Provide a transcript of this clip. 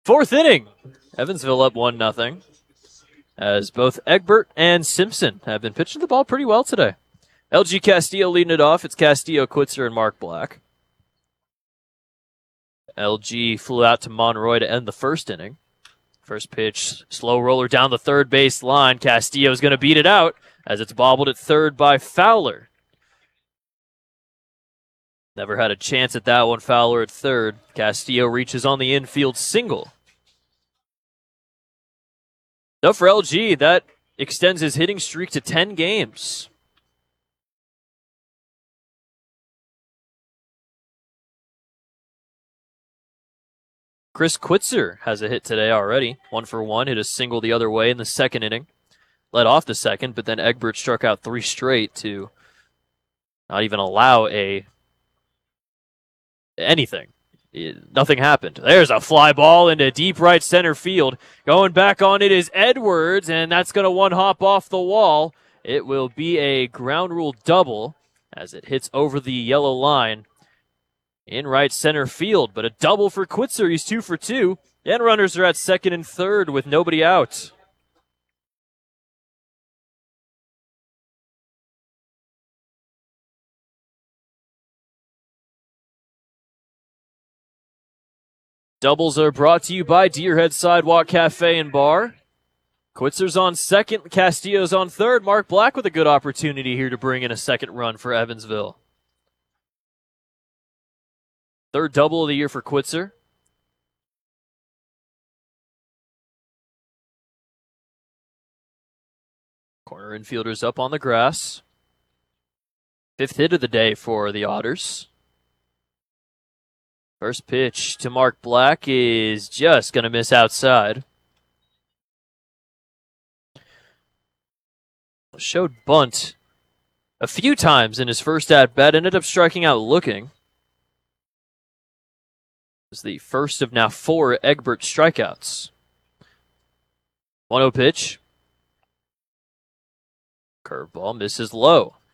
Fourth inning. Evansville up 1-0. As both Egbert and Simpson have been pitching the ball pretty well today. LG Castillo leading it off. It's Castillo, Quitzer, and Mark Black. LG flew out to Monroy to end the first inning. First pitch, slow roller down the third base line. Castillo's going to beat it out as it's bobbled at third by Fowler. Never had a chance at that one. Fowler at third. Castillo reaches on the infield single. So for LG, that extends his hitting streak to 10 games. Chris Quitzer has a hit today already. 1 for 1, hit a single the other way in the second inning. Led off the second, but then Egbert struck out 3 straight to not even allow anything. Nothing happened. There's a fly ball into deep right center field. Going back on it is Edwards, and that's going to one hop off the wall. It will be a ground rule double as it hits over the yellow line in right center field. But a double for Quitzer. He's 2 for 2. And runners are at second and third with nobody out. Doubles are brought to you by Deerhead Sidewalk Cafe and Bar. Quitzer's on second, Castillo's on third. Mark Black with a good opportunity here to bring in a second run for Evansville. Third double of the year for Quitzer. Corner infielders up on the grass. 5th hit of the day for the Otters. First pitch to Mark Black is just going to miss outside. Showed bunt a few times in his first at-bat, ended up striking out looking. It was the first of now 4 Egbert strikeouts. 1-0 pitch. Curveball misses low.